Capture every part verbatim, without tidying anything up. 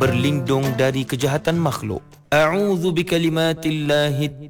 berlindung dari kejahatan makhluk. A'udzu bikalimatillahi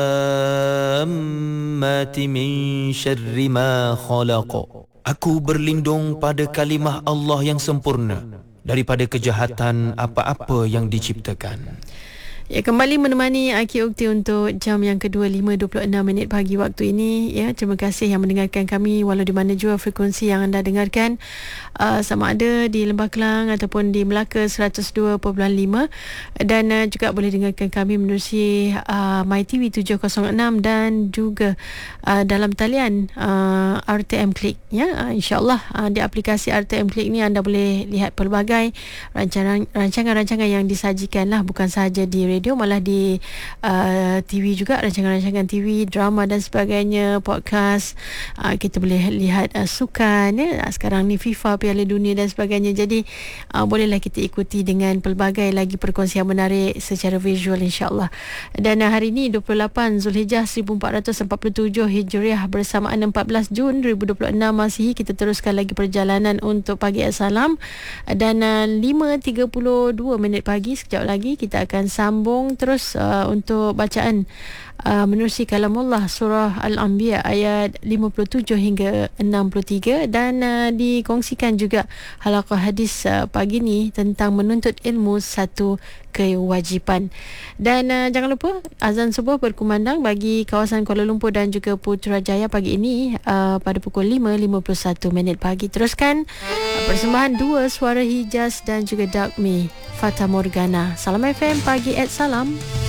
tammati min syarri ma khalaq. Aku berlindung pada kalimah Allah yang sempurna daripada kejahatan apa-apa yang diciptakan. Ya, kembali menemani Aki Ukti untuk jam yang kedua, lima dua puluh enam minit pagi waktu ini. Ya, terima kasih yang mendengarkan kami walau di mana jua frekuensi yang anda dengarkan, uh, sama ada di Lembah Kelang ataupun di Melaka seratus dua perpuluhan lima, dan uh, juga boleh dengarkan kami menerusi uh, MyTV tujuh kosong enam dan juga uh, dalam talian uh, R T M Klik. Ya, uh, insya-Allah uh, di aplikasi R T M Klik ni anda boleh lihat pelbagai rancangan rancangan-rancangan yang disajikan lah, bukan sahaja di radio, malah di uh, T V juga, rancangan-rancangan T V, drama dan sebagainya, podcast. Uh, kita boleh lihat uh, sukan, ya. Sekarang ni FIFA, Piala Dunia dan sebagainya. Jadi uh, bolehlah kita ikuti dengan pelbagai lagi perkongsian menarik secara visual, insya-Allah. Dan uh, hari ini dua puluh lapan Zulhijjah seribu empat ratus empat puluh tujuh Hijriah bersamaan empat belas Jun dua ribu dua puluh enam Masihi. Kita teruskan lagi perjalanan untuk Pagi Assalam, dan uh, lima tiga puluh dua minit pagi sekejap lagi kita akan sambung terus uh, untuk bacaan uh, menerusi kalamullah surah Al-Anbiya ayat lima puluh tujuh hingga enam puluh tiga, dan uh, dikongsikan juga halaqah hadis uh, pagi ni tentang menuntut ilmu satu kewajipan. Dan uh, jangan lupa azan subuh berkumandang bagi kawasan Kuala Lumpur dan juga Putrajaya pagi ini uh, pada pukul lima lima puluh satu minit pagi. Teruskan uh, persembahan dua Suara Hijaz dan juga Dark Me, Fata Morgana. Salam F M Pagi at Salam.